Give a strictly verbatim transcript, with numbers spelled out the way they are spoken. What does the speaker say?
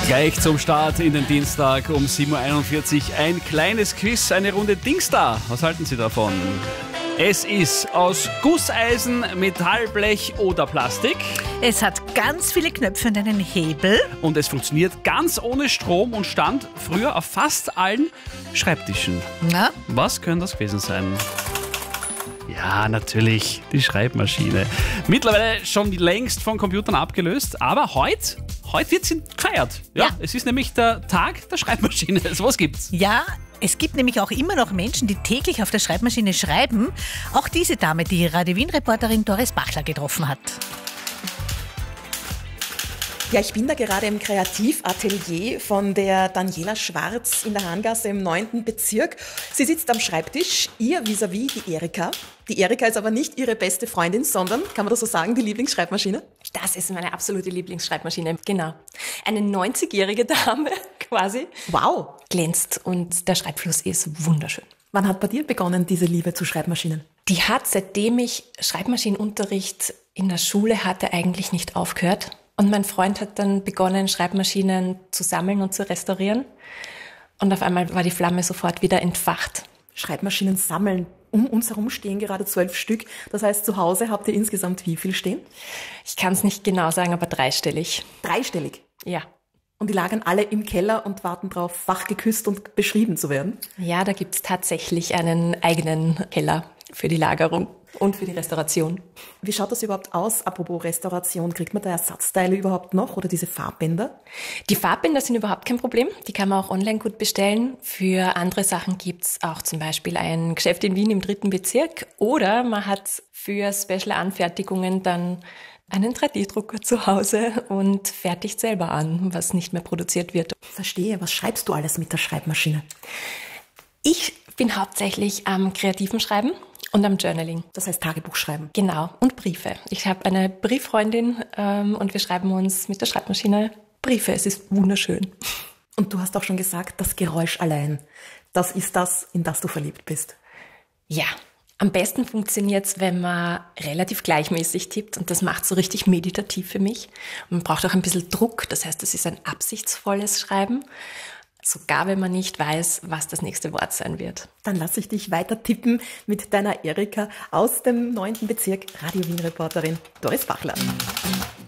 Gleich zum Start in den Dienstag um sieben Uhr einundvierzig ein kleines Quiz, eine Runde Dingsda. Was halten Sie davon? Es ist aus Gusseisen, Metallblech oder Plastik. Es hat ganz viele Knöpfe und einen Hebel. Und es funktioniert ganz ohne Strom und stand früher auf fast allen Schreibtischen. Na? Was könnte das gewesen sein? Ja, natürlich, die Schreibmaschine. Mittlerweile schon längst von Computern abgelöst, aber heute, heute wird sie gefeiert. Ja, Ja. Es ist nämlich der Tag der Schreibmaschine. So was gibt's. Ja, es gibt nämlich auch immer noch Menschen, die täglich auf der Schreibmaschine schreiben. Auch diese Dame, die Radio Wien-Reporterin Doris Bachler getroffen hat. Ja, ich bin da gerade im Kreativatelier von der Daniela Schwarz in der Hahngasse im neunten Bezirk. Sie sitzt am Schreibtisch, ihr vis-à-vis die Erika. Die Erika ist aber nicht ihre beste Freundin, sondern, kann man das so sagen, die Lieblingsschreibmaschine? Das ist meine absolute Lieblingsschreibmaschine, genau. Eine neunzigjährige Dame quasi. Wow! Glänzt und der Schreibfluss ist wunderschön. Wann hat bei dir begonnen, diese Liebe zu Schreibmaschinen? Die hat, seitdem ich Schreibmaschinenunterricht in der Schule hatte, eigentlich nicht aufgehört. Und mein Freund hat dann begonnen, Schreibmaschinen zu sammeln und zu restaurieren. Und auf einmal war die Flamme sofort wieder entfacht. Schreibmaschinen sammeln. Um uns herum stehen gerade zwölf Stück. Das heißt, zu Hause habt ihr insgesamt wie viel stehen? Ich kann es nicht genau sagen, aber dreistellig. Dreistellig. Ja. Und die lagern alle im Keller und warten darauf, fachgeküsst und beschrieben zu werden? Ja, da gibt's tatsächlich einen eigenen Keller für die Lagerung und für die Restauration. Wie schaut das überhaupt aus? Apropos Restauration, kriegt man da Ersatzteile überhaupt noch oder diese Farbbänder? Die Farbbänder sind überhaupt kein Problem. Die kann man auch online gut bestellen. Für andere Sachen gibt's auch zum Beispiel ein Geschäft in Wien im dritten Bezirk. Oder man hat für Special-Anfertigungen dann einen drei D Drucker zu Hause und fertigt selber an, was nicht mehr produziert wird. Verstehe. Was schreibst du alles mit der Schreibmaschine? Ich bin hauptsächlich am kreativen Schreiben und am Journaling. Das heißt Tagebuch schreiben. Genau, und Briefe. Ich habe eine Brieffreundin ähm, und wir schreiben uns mit der Schreibmaschine Briefe. Es ist wunderschön. Und du hast auch schon gesagt, das Geräusch allein, das ist das, in das du verliebt bist. Ja, am besten funktioniert's, wenn man relativ gleichmäßig tippt und das macht so richtig meditativ für mich. Und man braucht auch ein bisschen Druck, das heißt, es ist ein absichtsvolles Schreiben. Sogar wenn man nicht weiß, was das nächste Wort sein wird. Dann lasse ich dich weiter tippen mit deiner Erika aus dem neunten Bezirk, Radio Wien-Reporterin Doris Bachler.